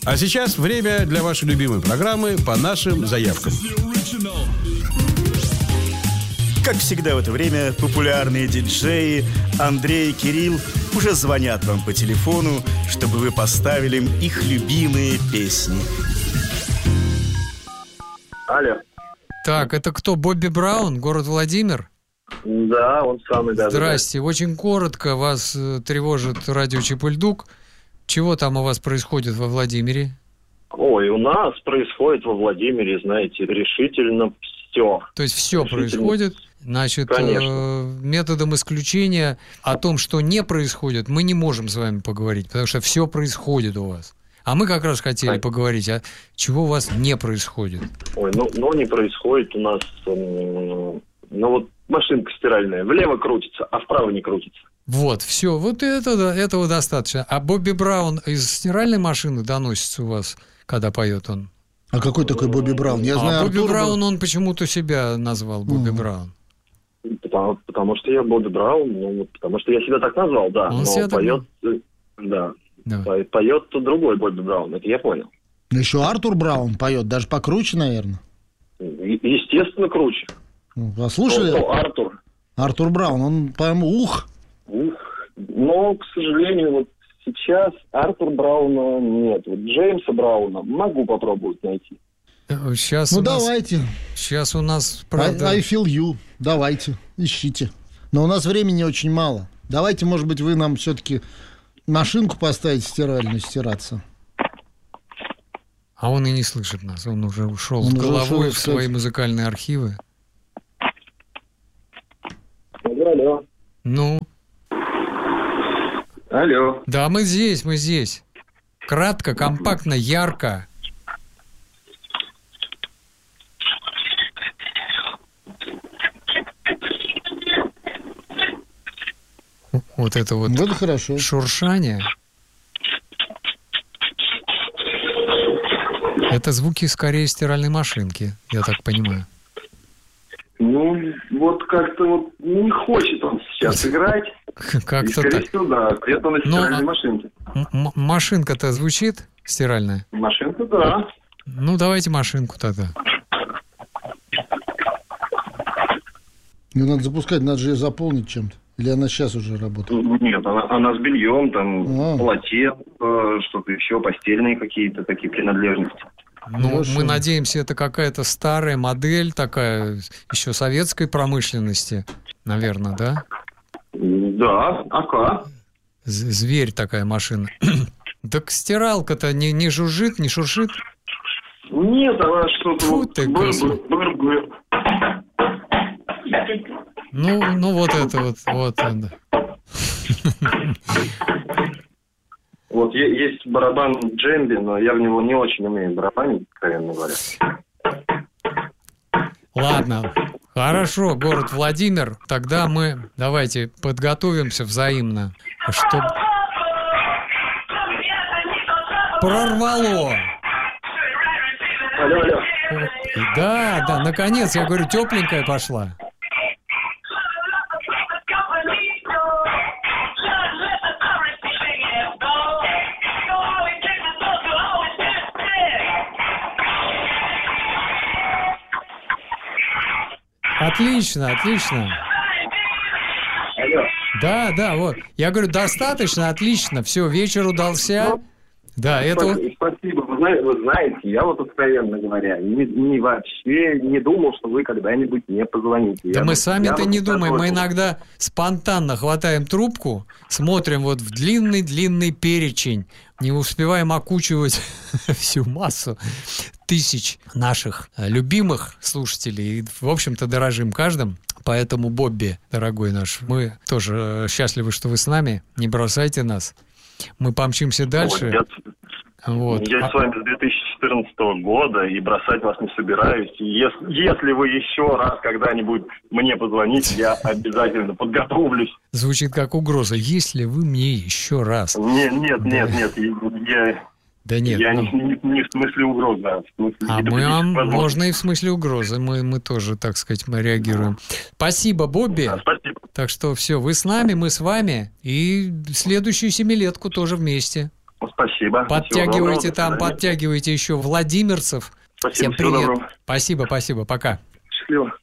А сейчас время для вашей любимой программы «По нашим заявкам». Как всегда в это время популярные диджеи Андрей и Кирилл уже звонят вам по телефону, чтобы вы поставили им их любимые песни. Алло. Так, это кто? Бобби Браун, город Владимир? Да, он самый, да. Здрасте. Очень коротко вас тревожит радио Чепульдук. Чего там у вас происходит во Владимире? Ой, у нас происходит во Владимире, знаете, решительно все. То есть все происходит? Значит, методом исключения о том, что не происходит, мы не можем с вами поговорить, потому что все происходит у вас. А мы как раз хотели поговорить, а чего у вас не происходит? Ой, ну не происходит у нас, вот машинка стиральная влево крутится, а вправо не крутится. Вот, все, вот этого достаточно. А Бобби Браун из стиральной машины доносится у вас, когда поет он? А какой такой Бобби Браун? Я знаю, Бобби Браун, он почему-то себя назвал Бобби Браун. Потому что я Бобби Браун, потому что я себя так назвал, да. Он но себя поет, поет другой Бобби Браун, это я понял. Еще Артур Браун поет, даже покруче, наверное. Естественно, круче. Послушали? Артур Браун, он, по-моему, ух. Но, к сожалению, вот сейчас Артур Брауна нет. Вот Джеймса Брауна могу попробовать найти. Сейчас давайте. Сейчас у нас, правда... I feel you. Давайте, ищите. Но у нас времени очень мало. Давайте, может быть, вы нам все-таки машинку поставите стиральную стираться. А он и не слышит нас. Он уже ушел головой в свои музыкальные архивы. Алло. Ну? Алло. Да, мы здесь. Кратко, компактно, ярко. Вот это вот хорошо. Шуршание. Это звуки скорее стиральной машинки, я так понимаю. Вот как-то не хочет он сейчас играть. Как-то так. Всего, да, где-то на стиральной машинке. Машинка-то звучит стиральная? Машинка, да. Давайте машинку тогда. Ее надо запускать, надо же ее заполнить чем-то. Или она сейчас уже работает? Нет, она с бельем, там, полотенце, что-то еще, постельные какие-то такие принадлежности. Мы надеемся, это какая-то старая модель, такая еще советской промышленности, наверное, да? Да, АК. Зверь такая машина. Так стиралка-то не жужжит, не шуршит? Нет, она что-то... Быр-быр. Вот это вот. Вот есть барабан джемби, но я в него не очень умею барабанить, откровенно говоря. Ладно, хорошо, город Владимир. Тогда мы давайте подготовимся взаимно, чтобы... Прорвало! Алло. Да, наконец, я говорю, тепленькая пошла. Отлично. Алло. Да, вот. Я говорю, достаточно, отлично. Все, вечер удался. Да, это... Спасибо. Вы знаете, я вот откровенно говоря, вообще не думал, что вы когда-нибудь мне позвоните. Да мы сами-то не думаем. Мы иногда спонтанно хватаем трубку, смотрим вот в длинный перечень, не успеваем окучивать всю массу тысяч наших любимых слушателей. И, в общем-то, дорожим каждым. Поэтому, Бобби, дорогой наш, мы тоже счастливы, что вы с нами. Не бросайте нас. Мы помчимся дальше. Я с вами с 2014 года и бросать вас не собираюсь. Если вы еще раз когда-нибудь мне позвоните, я обязательно подготовлюсь. Звучит как угроза. Если вы мне еще раз... Нет. Да нет. Я не в смысле угрозы, а в смысле... Можно и в смысле угрозы. Мы тоже, так сказать, мы реагируем. Спасибо, Бобби. Да, спасибо. Так что все, вы с нами, мы с вами. И следующую семилетку тоже вместе. Спасибо. Подтягивайте там, подтягивайте еще владимирцев. Спасибо, всем привет. доброго. Спасибо, пока. Счастливо.